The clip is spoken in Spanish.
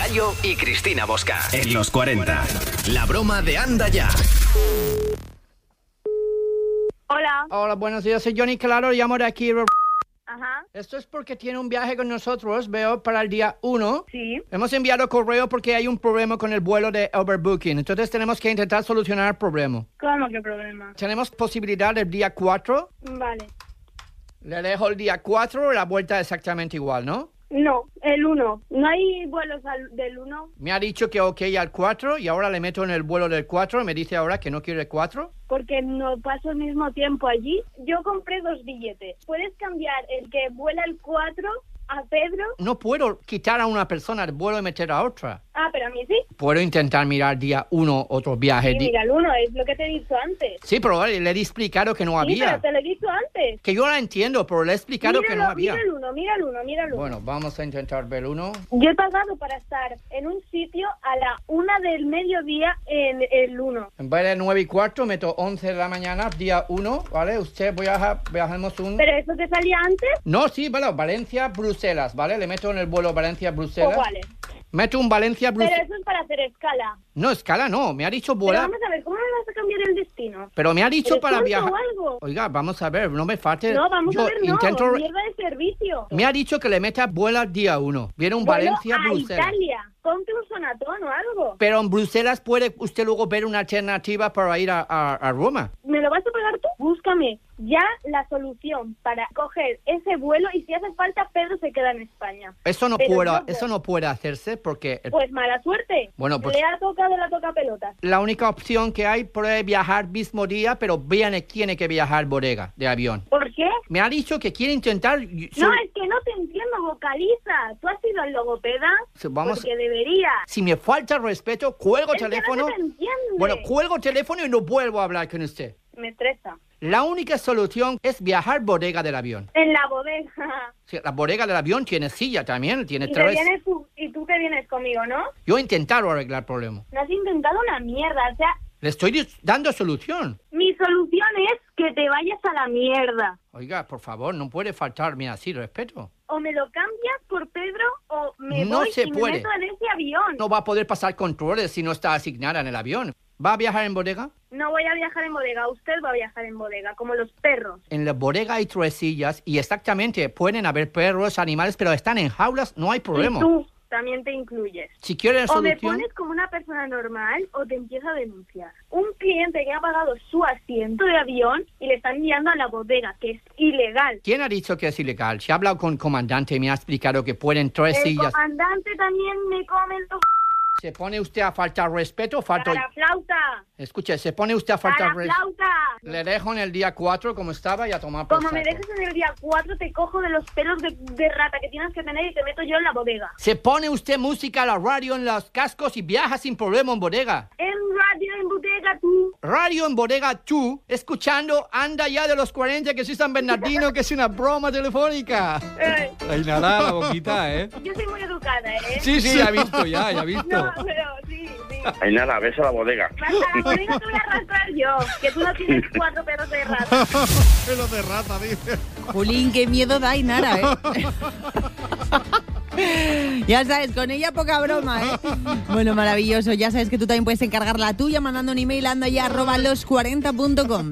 Yayo y Cristina Bosca. En los 40. La broma de Anda Ya. Hola. Hola, buenos días. Soy Johnny Claro, llamo de aquí. Ajá. Esto es porque tiene un viaje con nosotros, veo, para el día 1. Sí. Hemos enviado correo porque hay un problema con el vuelo de overbooking. Entonces tenemos que intentar solucionar el problema. ¿Cómo que problema? Tenemos posibilidad el día 4. Vale. Le dejo el día 4, la vuelta exactamente igual, ¿no? No, el 1. ¿No hay vuelos del 1? Me ha dicho que ok al 4 y ahora le meto en el vuelo del 4. Me dice ahora que no quiere el 4. Porque no paso el mismo tiempo allí. Yo compré 2 billetes. ¿Puedes cambiar el que vuela el 4 a Pedro? No puedo quitar a una persona del vuelo y meter a otra. Ah, pero a mí sí. Puedo intentar mirar día 1 otro viaje. Sí, mira, el 1 es lo que te he dicho antes. Sí, pero le he explicado que no Sí, había. pero te lo he dicho antes. Que yo la entiendo, pero le he explicado que no había. Mira el 1, mira el 1, mira el 1. Bueno, vamos a intentar ver el 1. Yo he pagado para estar en un sitio a la 1 del mediodía en el 1. En vez de 9:15, meto 11 de la mañana, día 1, ¿vale? Usted viajamos un... ¿Pero eso te salía antes? No, sí, bueno, Valencia-Bruselas, ¿vale? Le meto en el vuelo Valencia-Bruselas. ¿O vale? Meto un Valencia-Bruselas. Pero eso es para hacer escala. No, escala no, me ha dicho Pero vuela. vamos a ver, ¿cómo me vas a cambiar el destino? Pero me ha dicho ¿Eres para tonto viajar. o algo? Oiga, vamos a ver, no me falte. No, vamos Yo a ver, no. intento... Mierda de servicio. Me ha dicho que le meta vuela día 1. Viene un Vuelo Valencia-Bruselas. a Italia. Ponte un sonatón o algo. Pero en Bruselas puede usted luego ver una alternativa para ir a Roma. ¿Me lo vas a pagar tú? Búscame ya la solución para coger ese vuelo y si hace falta Pedro se queda en España. Eso no puede hacerse porque... Pues mala suerte. Bueno, pues... Le ha tocado la toca pelotas. La única opción que hay puede viajar mismo día, pero tiene que viajar bodega de avión. ¿Por qué? Me ha dicho que quiere intentar... No, es que no te entiendo, vocaliza. ¿Tú has ido al logopeda? Vamos... Porque debería. Si me falta respeto, cuelgo Es teléfono... Que no se te entiende. Bueno, cuelgo teléfono y no vuelvo a hablar con usted. Me estresa. La única solución es viajar bodega del avión. En la bodega. Sí, la bodega del avión tiene silla también, tiene 3... ¿Y tú que vienes conmigo, no? Yo he intentado arreglar el problema. No has intentado una mierda, o sea... Le estoy dando solución. Mi solución es que te vayas a la mierda. Oiga, por favor, no puede faltarme así respeto. O me lo cambias por Pedro o me No voy se y puede. me meto en ese avión. No va a poder pasar controles si no está asignada en el avión. ¿Va a viajar en bodega? No voy a viajar en bodega, usted va a viajar en bodega, como los perros. En la bodega hay 3 sillas y exactamente pueden haber perros, animales, pero están en jaulas, no hay problema. Y tú también te incluyes. Si quieren O me solución... pones como una persona normal o te empiezo a denunciar. Un cliente que ha pagado su asiento de avión y le están enviando a la bodega, que es ilegal. ¿Quién ha dicho que es ilegal? Si he hablado con el comandante y me ha explicado que pueden 3 sillas... El comandante también me come los... ¿Se pone usted a faltar respeto? ¡Para la flauta! Escuche, ¿se pone usted a faltar ¡Para la flauta! Le dejo en el día 4 como estaba y a tomar por Como me saco. dejes en el día 4, te cojo de los pelos de rata que tienes que tener y te meto yo en la bodega. ¿Se pone usted música a la radio en los cascos y viaja sin problema en bodega? En radio, en bodega, tú. Radio en bodega tú, escuchando Anda Ya de los 40, que soy San Bernardino, que es una broma telefónica. Ay, nada, la boquita, ¿eh? Yo soy muy educada, ¿eh? Sí, ya he visto, ya he visto. No, pero sí. Ay, nada, ves a la bodega. Vas a la bodega te voy a arrastrar yo, que tú no tienes 4 pelos de rata. Pelos de rata, dice. Jolín, qué miedo da Ainara, ¿eh? Ya sabes, con ella poca broma, ¿eh? Bueno, maravilloso. Ya sabes que tú también puedes encargar la tuya mandando un email a andaya@los40.com.